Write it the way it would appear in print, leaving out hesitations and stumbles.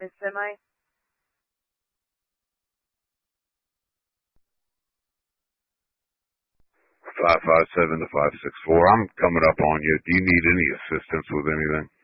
Is semi? 557 to 564. I'm coming up on you. Do you need any assistance with anything?